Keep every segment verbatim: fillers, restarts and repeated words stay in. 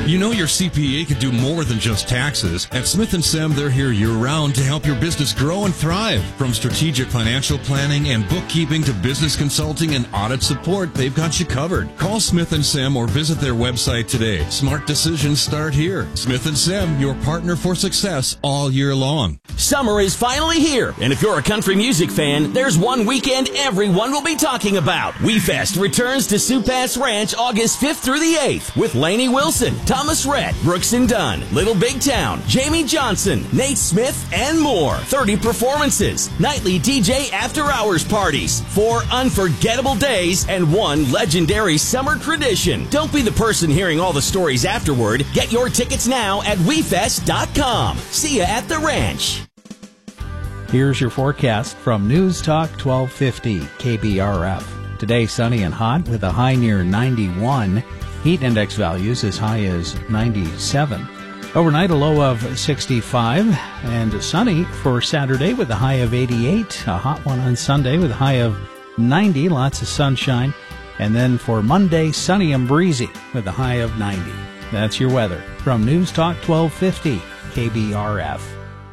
You know your C P A could do more than just taxes. At Smith and Sam, they're here year-round to help your business grow and thrive. From strategic financial planning and bookkeeping to business consulting and audit support, they've got you covered. Call Smith and Sam or visit their website today. Smart decisions start here. Smith and Sam, your partner for success all year long. Summer is finally here, and if you're a country music fan, there's one weekend everyone will be talking about. WeFest returns to Sioux Pass Ranch August fifth through the eighth with Lainey Wilson, Thomas Rhett, Brooks and Dunn, Little Big Town, Jamie Johnson, Nate Smith, and more. thirty performances, nightly D J after-hours parties, four unforgettable days, and one legendary summer tradition. Don't be the person hearing all the stories afterward. Get your tickets now at we fest dot com. See ya at the ranch. Here's your forecast from News Talk twelve fifty K B R F. Today, sunny and hot with a high near ninety-one. Heat index values as high as ninety-seven. Overnight, a low of sixty-five. And sunny for Saturday with a high of eighty-eight. A hot one on Sunday with a high of ninety. Lots of sunshine. And then for Monday, sunny and breezy with a high of ninety. That's your weather from News Talk twelve fifty K B R F.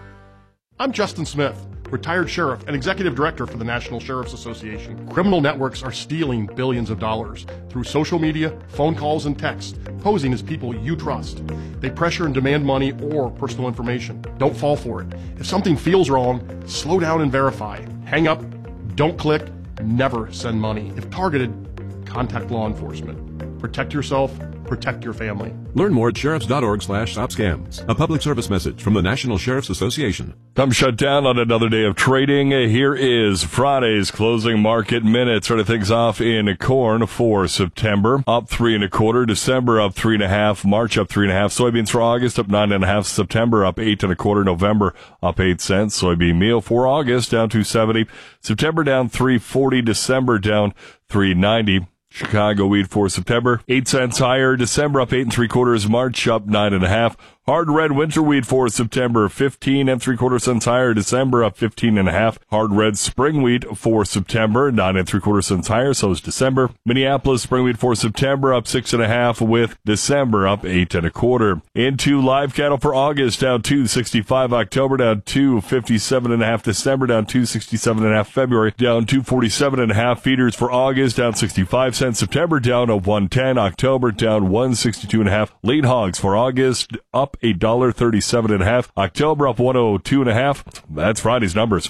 I'm Justin Smith, retired sheriff and executive director for the National Sheriff's Association. Criminal networks are stealing billions of dollars through social media, phone calls, and text, posing as people you trust. They pressure and demand money or personal information. Don't fall for it. If something feels wrong, slow down and verify. Hang up, don't click, never send money. If targeted, contact law enforcement. Protect yourself, protect your family. Learn more at sheriffs dot org slash stop scams. A public service message from the National Sheriff's Association. Come shut down on another day of trading. Here is Friday's closing market minute. Starting things off in corn for September, up three and a quarter. December up three and a half. March up three and a half. Soybeans for August up nine and a half. September up eight and a quarter. November up eight cents. Soybean meal for August down two seventy. September down three forty. December down three ninety. Chicago wheat for September, eight cents higher. December up eight and three quarters. March up nine and a half. Hard red winter wheat for September, fifteen and three quarter cents higher. December up fifteen and a half. Hard red spring wheat for September, nine and three quarter cents higher. So is December. Minneapolis spring wheat for September up six and a half, with December up eight and a quarter. Into live cattle for August, down two sixty-five. October down two fifty-seven and a half. December down two sixty-seven and a half. February down two forty-seven and a half. Feeders for August down sixty-five cents. September down a one ten. October down one sixty-two and a half. Lean hogs for August up a dollar thirty-seven and a half. October up one oh two and a half. That's Friday's numbers.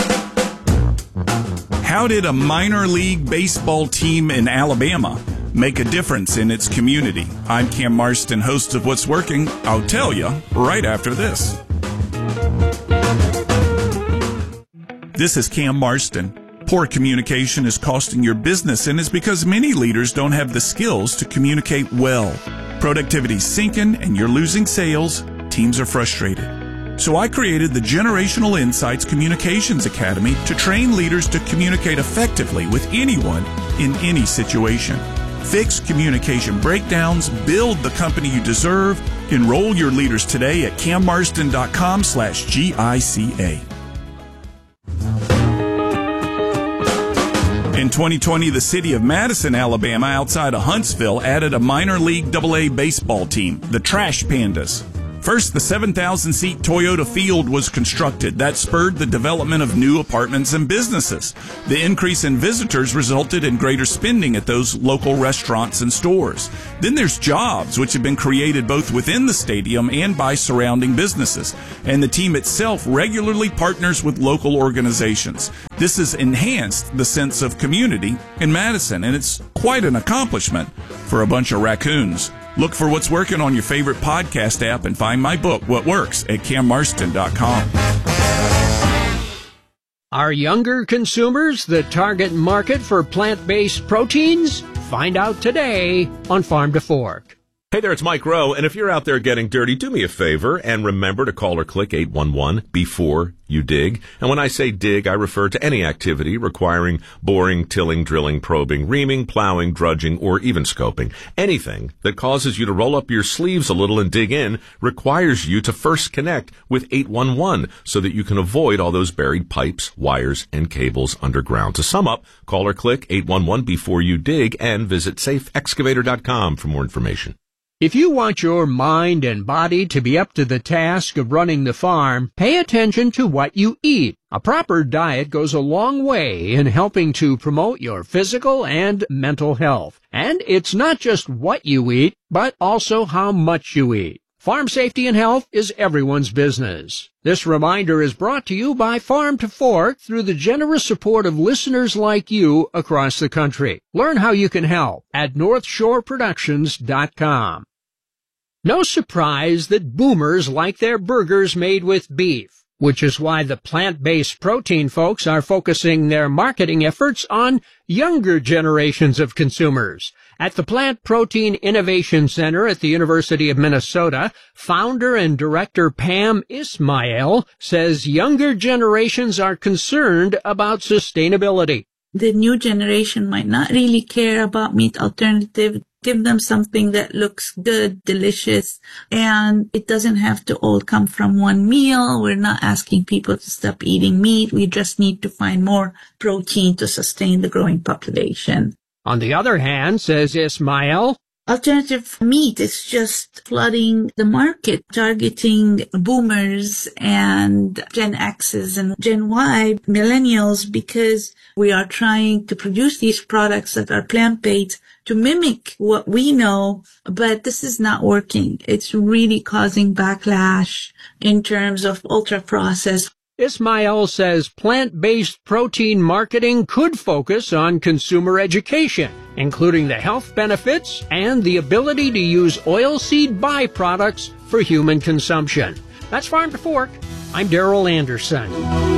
How did a minor league baseball team in Alabama make a difference in its community? I'm Cam Marston, host of What's Working. I'll tell you right after this. This is Cam Marston. Poor communication is costing your business, and it's because many leaders don't have the skills to communicate well. Productivity's sinking and you're losing sales. Teams are frustrated. So I created the Generational Insights Communications Academy to train leaders to communicate effectively with anyone in any situation. Fix communication breakdowns, build the company you deserve. Enroll your leaders today at cam marston dot com slash G I C A. In twenty twenty, the city of Madison, Alabama, outside of Huntsville, added a minor league double A baseball team, the Trash Pandas. First, the seven thousand seat Toyota Field was constructed. That spurred the development of new apartments and businesses. The increase in visitors resulted in greater spending at those local restaurants and stores. Then there's jobs, which have been created both within the stadium and by surrounding businesses. And the team itself regularly partners with local organizations. This has enhanced the sense of community in Madison, and it's quite an accomplishment for a bunch of raccoons. Look for What's Working on your favorite podcast app and find my book, What Works, at cam marston dot com. Are younger consumers the target market for plant-based proteins? Find out today on Farm to Fork. Hey there, it's Mike Rowe, and if you're out there getting dirty, do me a favor and remember to call or click eight one one before you dig. And when I say dig, I refer to any activity requiring boring, tilling, drilling, probing, reaming, plowing, drudging, or even scoping. Anything that causes you to roll up your sleeves a little and dig in requires you to first connect with eight one one so that you can avoid all those buried pipes, wires, and cables underground. To sum up, call or click eight one one before you dig and visit safe excavator dot com for more information. If you want your mind and body to be up to the task of running the farm, pay attention to what you eat. A proper diet goes a long way in helping to promote your physical and mental health. And it's not just what you eat, but also how much you eat. Farm safety and health is everyone's business. This reminder is brought to you by Farm to Fork through the generous support of listeners like you across the country. Learn how you can help at north shore productions dot com. No surprise that boomers like their burgers made with beef, which is why the plant-based protein folks are focusing their marketing efforts on younger generations of consumers. At the Plant Protein Innovation Center at the University of Minnesota, founder and director Pam Ismail says younger generations are concerned about sustainability. The new generation might not really care about meat alternative. Give them something that looks good, delicious, and it doesn't have to all come from one meal. We're not asking people to stop eating meat. We just need to find more protein to sustain the growing population. On the other hand, says Ismail, alternative meat is just flooding the market, targeting boomers and Gen X's and Gen Y, millennials, because we are trying to produce these products that are plant-based to mimic what we know, but this is not working. It's really causing backlash in terms of ultra-processed. Ismail says plant-based protein marketing could focus on consumer education, including the health benefits and the ability to use oilseed byproducts for human consumption. That's Farm to Fork. I'm Darrell Anderson.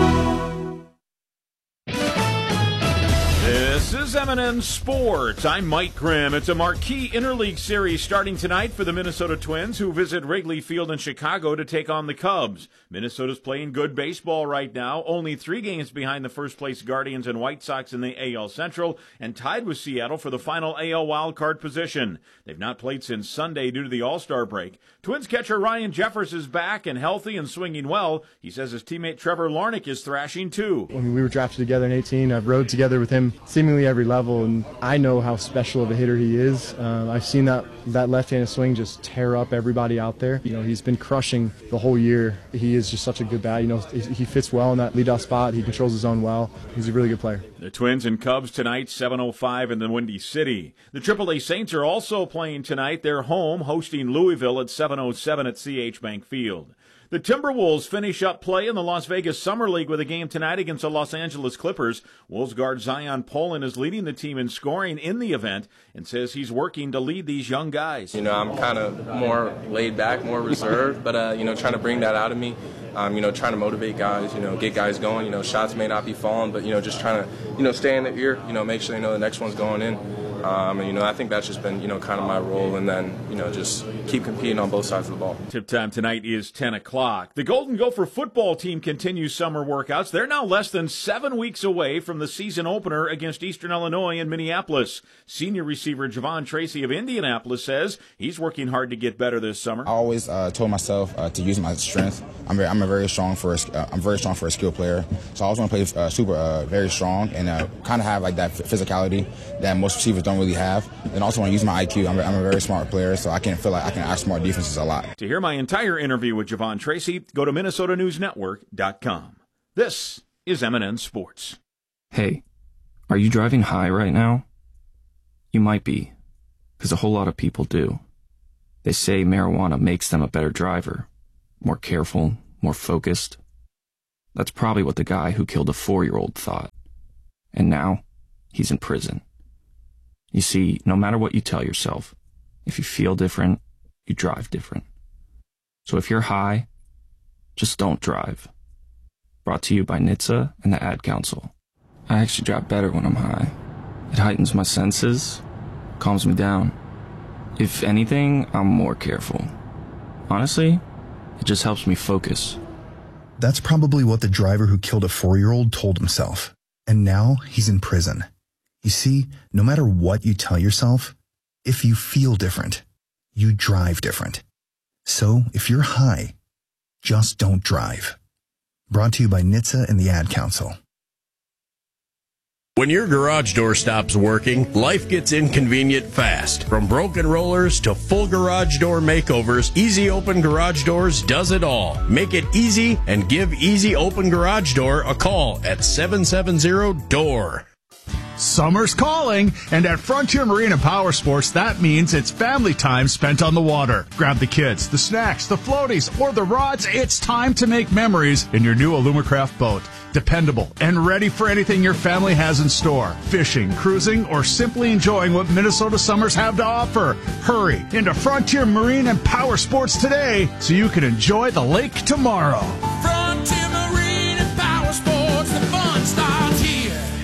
This is M and N Sports. I'm Mike Grimm. It's a marquee interleague series starting tonight for the Minnesota Twins, who visit Wrigley Field in Chicago to take on the Cubs. Minnesota's playing good baseball right now, only three games behind the first-place Guardians and White Sox in the A L Central, and tied with Seattle for the final A L wildcard position. They've not played since Sunday due to the All-Star break. Twins catcher Ryan Jeffers is back and healthy and swinging well. He says his teammate Trevor Larnach is thrashing too. I mean, we were drafted together in eighteen. I've rode together with him seemingly every level, and I know how special of a hitter he is. Uh, I've seen that that left-handed swing just tear up everybody out there. You know, he's been crushing the whole year. He is just such a good bat. You know, he, he fits well in that leadoff spot. He controls his zone well. He's a really good player. The Twins and Cubs tonight, seven oh five in the Windy City. The triple A Saints are also playing tonight. They're home, hosting Louisville at seven oh seven at C H Bank Field. The Timberwolves finish up play in the Las Vegas Summer League with a game tonight against the Los Angeles Clippers. Wolves guard Zion Poland is leading the team in scoring in the event and says he's working to lead these young guys. You know, I'm kind of more laid back, more reserved, but, uh, you know, trying to bring that out of me. Um, you know, trying to motivate guys, you know, get guys going. You know, shots may not be falling, but, you know, just trying to, you know, stay in the ear, you know, make sure, you know, the next one's going in. Um, and, you know, I think that's just been, you know, kind of my role, and then, you know, just keep competing on both sides of the ball. Tip time tonight is ten o'clock. The Golden Gopher football team continues summer workouts. They're now less than seven weeks away from the season opener against Eastern Illinois in Minneapolis. Senior receiver Javon Tracy of Indianapolis says he's working hard to get better this summer. I always uh, told myself uh, to use my strength. I'm very, I'm a very strong for a, uh, I'm very strong for a skill player. So I always want to play uh, super, uh, very strong and uh, kind of have like that physicality that most receivers don't really have. And also want to use my I Q. I'm a, I'm a very smart player, so I can feel like I can outsmart defenses a lot. To hear my entire interview with Javon Tracy, go to Minnesota News Network dot com. This is M and N Sports. Hey, are you driving high right now? You might be, because a whole lot of people do. They say marijuana makes them a better driver, more careful, more focused. That's probably what the guy who killed a four-year-old thought. And now, he's in prison. You see, no matter what you tell yourself, if you feel different, you drive different. So if you're high, just don't drive. Brought to you by N H T S A and the Ad Council. I actually drive better when I'm high. It heightens my senses, calms me down. If anything, I'm more careful. Honestly, it just helps me focus. That's probably what the driver who killed a four-year-old told himself. And now he's in prison. You see, no matter what you tell yourself, if you feel different, you drive different. So if you're high, just don't drive. Brought to you by N H T S A and the Ad Council. When your garage door stops working, life gets inconvenient fast. From broken rollers to full garage door makeovers, Easy Open Garage Doors does it all. Make it easy and give Easy Open Garage Door a call at seven seven zero D O O R. Summer's calling, and at Frontier Marine and Power Sports, that means it's family time spent on the water. Grab the kids, the snacks, the floaties, or the rods. It's time to make memories in your new Alumacraft boat. Dependable and ready for anything your family has in store. Fishing, cruising, or simply enjoying what Minnesota summers have to offer. Hurry into Frontier Marine and Power Sports today so you can enjoy the lake tomorrow. Frontier Marine and Power Sports, the fun starts here.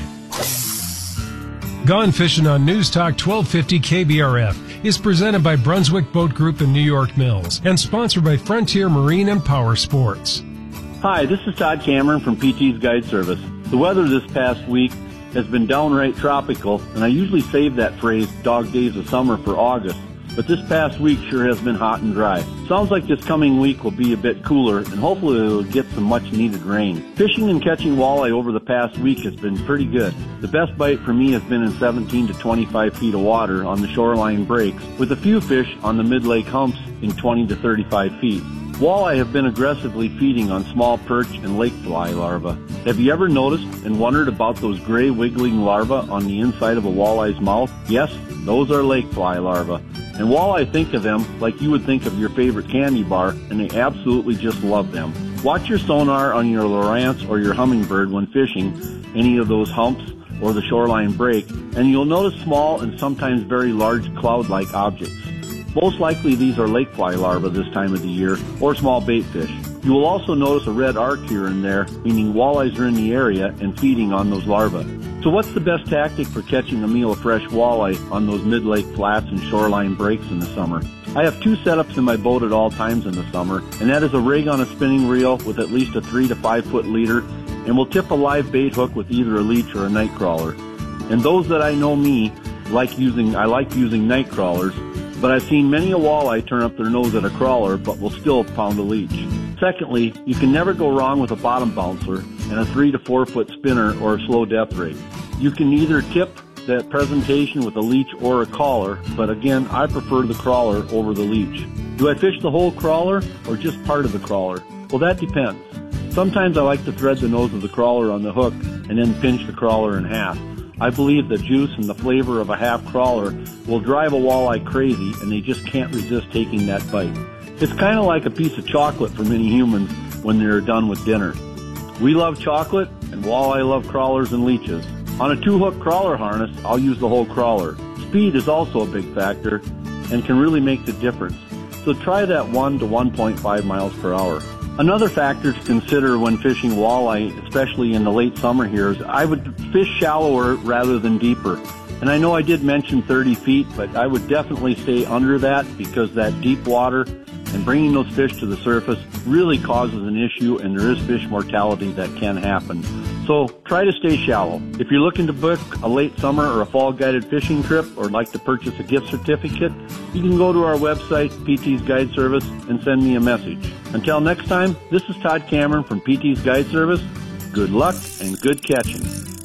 Gone Fishing on News Talk twelve fifty K B R F is presented by Brunswick Boat Group and New York Mills and sponsored by Frontier Marine and Power Sports. Hi, this is Todd Cameron from P T's Guide Service. The weather this past week has been downright tropical, and I usually save that phrase, dog days of summer, for August. But this past week sure has been hot and dry. Sounds like this coming week will be a bit cooler, and hopefully it will get some much-needed rain. Fishing and catching walleye over the past week has been pretty good. The best bite for me has been in seventeen to twenty-five feet of water on the shoreline breaks, with a few fish on the mid-lake humps in twenty to thirty-five feet. Walleye have been aggressively feeding on small perch and lake fly larvae. Have you ever noticed and wondered about those gray wiggling larvae on the inside of a walleye's mouth? Yes, those are lake fly larvae. And walleye think of them like you would think of your favorite candy bar, and they absolutely just love them. Watch your sonar on your Lowrance or your Humminbird when fishing any of those humps or the shoreline break, and you'll notice small and sometimes very large cloud-like objects. Most likely these are lake fly larvae this time of the year, or small bait fish. You will also notice a red arc here and there, meaning walleyes are in the area and feeding on those larvae. So what's the best tactic for catching a meal of fresh walleye on those mid-lake flats and shoreline breaks in the summer? I have two setups in my boat at all times in the summer, and that is a rig on a spinning reel with at least a three to five foot leader, and we'll tip a live bait hook with either a leech or a night crawler. And those that I know me like using, I like using night crawlers, but I've seen many a walleye turn up their nose at a crawler but will still pound a leech. Secondly, you can never go wrong with a bottom bouncer and a three to four foot spinner or a slow depth rig. You can either tip that presentation with a leech or a caller, but again, I prefer the crawler over the leech. Do I fish the whole crawler or just part of the crawler? Well, that depends. Sometimes I like to thread the nose of the crawler on the hook and then pinch the crawler in half. I believe the juice and the flavor of a half crawler will drive a walleye crazy, and they just can't resist taking that bite. It's kind of like a piece of chocolate for many humans when they're done with dinner. We love chocolate, and walleye love crawlers and leeches. On a two-hook crawler harness, I'll use the whole crawler. Speed is also a big factor and can really make the difference. So try that one to one point five miles per hour. Another factor to consider when fishing walleye, especially in the late summer here, is I would fish shallower rather than deeper. And I know I did mention thirty feet, but I would definitely stay under that because that deep water and bringing those fish to the surface really causes an issue, and there is fish mortality that can happen. So try to stay shallow. If you're looking to book a late summer or a fall guided fishing trip or like to purchase a gift certificate, you can go to our website, P T's Guide Service, and send me a message. Until next time, this is Todd Cameron from P T's Guide Service. Good luck and good catching.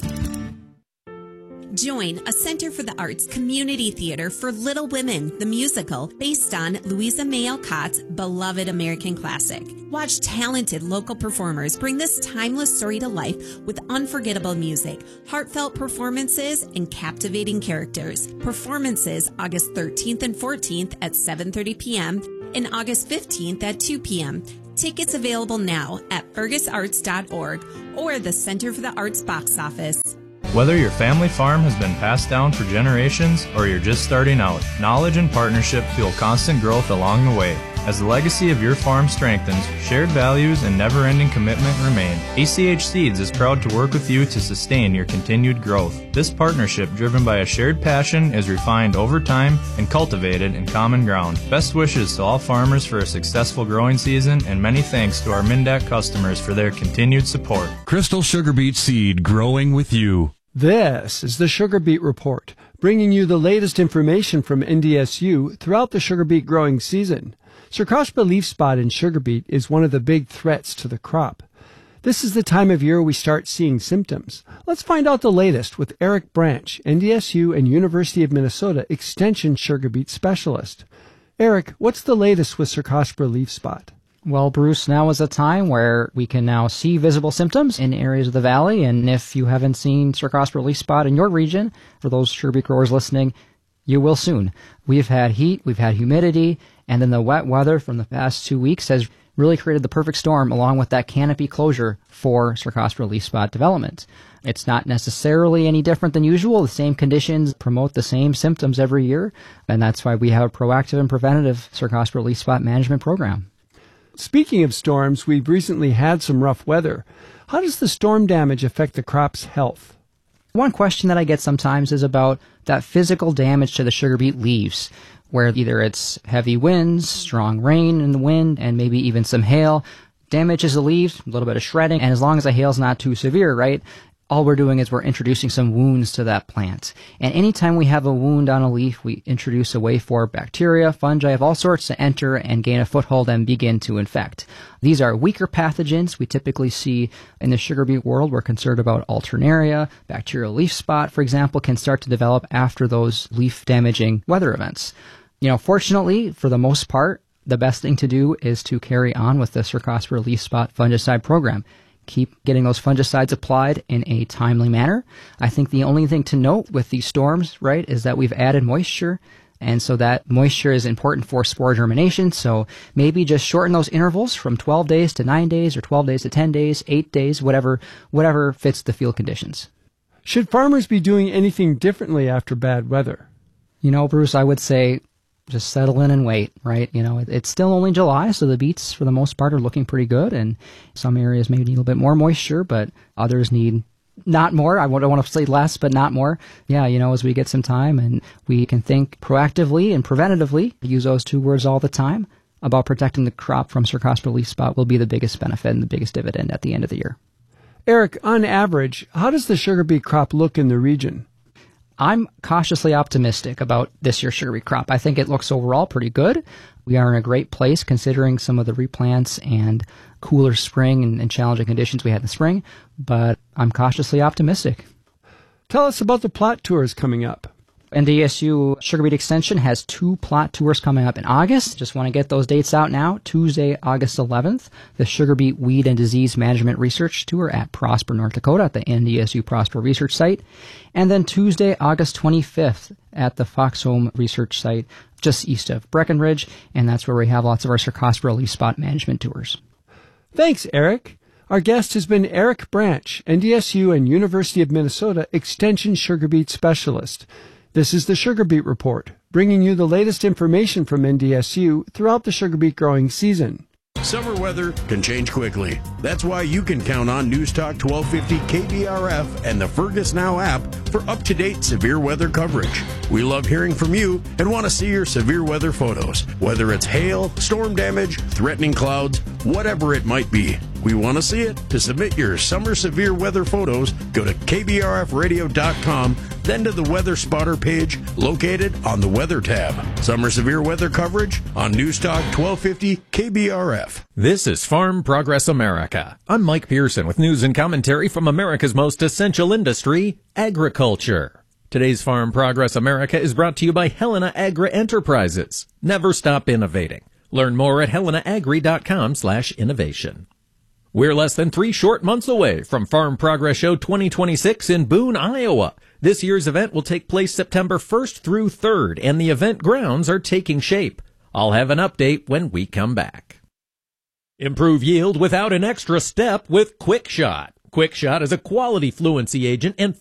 Join a Center for the Arts community theater for Little Women, the musical, based on Louisa May Alcott's beloved American classic. Watch talented local performers bring this timeless story to life with unforgettable music, heartfelt performances, and captivating characters. Performances August thirteenth and fourteenth at seven thirty p.m. and August fifteenth at two p.m. Tickets available now at fergus arts dot org or the Center for the Arts box office. Whether your family farm has been passed down for generations or you're just starting out, knowledge and partnership fuel constant growth along the way. As the legacy of your farm strengthens, shared values and never-ending commitment remain. A C H Seeds is proud to work with you to sustain your continued growth. This partnership, driven by a shared passion, is refined over time and cultivated in common ground. Best wishes to all farmers for a successful growing season, and many thanks to our Mindac customers for their continued support. Crystal Sugar Beet Seed, growing with you. This is the Sugar Beet Report, bringing you the latest information from N D S U throughout the sugar beet growing season. Sarcoshpa leaf spot in sugar beet is one of the big threats to the crop. This is the time of year we start seeing symptoms. Let's find out the latest with Eric Branch, N D S U and University of Minnesota Extension sugar beet specialist. Eric, what's the latest with Cercospora leaf spot? Well, Bruce, now is a time where we can now see visible symptoms in areas of the valley. And if you haven't seen Cercospora leaf spot in your region, for those sugar beet growers listening, you will soon. We've had heat, we've had humidity, and then the wet weather from the past two weeks has really created the perfect storm along with that canopy closure for Cercospora leaf spot development. It's not necessarily any different than usual. The same conditions promote the same symptoms every year, and that's why we have a proactive and preventative Cercospora leaf spot management program. Speaking of storms, we've recently had some rough weather. How does the storm damage affect the crop's health? One question that I get sometimes is about that physical damage to the sugar beet leaves, where either it's heavy winds, strong rain in the wind, and maybe even some hail damages the leaves, a little bit of shredding, and as long as the hail's not too severe, right, all we're doing is we're introducing some wounds to that plant. And anytime we have a wound on a leaf, we introduce a way for bacteria, fungi of all sorts to enter and gain a foothold and begin to infect. These are weaker pathogens we typically see in the sugar beet world. We're concerned about alternaria, bacterial leaf spot, for example, can start to develop after those leaf damaging weather events. You know, fortunately, for the most part, the best thing to do is to carry on with the Cercospora leaf spot fungicide program. Keep getting those fungicides applied in a timely manner. I think the only thing to note with these storms, right, is that we've added moisture, and so that moisture is important for spore germination. So maybe just shorten those intervals from twelve days to nine days, or twelve days to ten days, eight days, whatever, whatever fits the field conditions. Should farmers be doing anything differently after bad weather? You know, Bruce, I would say just settle in and wait, right? You know, it's still only July, so the beets, for the most part, are looking pretty good, and some areas maybe need a little bit more moisture, but others need not more. I don't want to say less, but not more. Yeah, you know, as we get some time and we can think proactively and preventatively, use those two words all the time, about protecting the crop from Cercospora leaf spot will be the biggest benefit and the biggest dividend at the end of the year. Eric, on average, how does the sugar beet crop look in the region? I'm cautiously optimistic about this year's sugar beet crop. I think it looks overall pretty good. We are in a great place considering some of the replants and cooler spring and, and challenging conditions we had in the spring, but I'm cautiously optimistic. Tell us about the plot tours coming up. N D S U Sugar Beet Extension has two plot tours coming up in August. Just want to get those dates out now. Tuesday, August eleventh, the Sugar Beet Weed and Disease Management Research Tour at Prosper, North Dakota at the N D S U Prosper Research Site. And then Tuesday, August twenty-fifth at the Foxhome Research Site just east of Breckenridge. And that's where we have lots of our Cercospora leaf spot management tours. Thanks, Eric. Our guest has been Eric Branch, N D S U and University of Minnesota Extension Sugar Beet Specialist. This is the Sugar Beet Report, bringing you the latest information from N D S U throughout the sugar beet growing season. Summer weather can change quickly. That's why you can count on News Talk twelve fifty K B R F and the Fergus Now app for up-to-date severe weather coverage. We love hearing from you and want to see your severe weather photos, whether it's hail, storm damage, threatening clouds, whatever it might be. We want to see it. To submit your summer severe weather photos, go to K B R F radio dot com, then to the Weather Spotter page located on the Weather tab. Summer severe weather coverage on News Talk twelve fifty K B R F. This is Farm Progress America. I'm Mike Pearson with news and commentary from America's most essential industry, agriculture. Today's Farm Progress America is brought to you by Helena Agri Enterprises. Never stop innovating. Learn more at helena agri dot com slash innovation. We're less than three short months away from Farm Progress Show twenty twenty-six in Boone, Iowa. This year's event will take place September first through third, and the event grounds are taking shape. I'll have an update when we come back. Improve yield without an extra step with QuickShot. QuickShot is a quality fluency agent and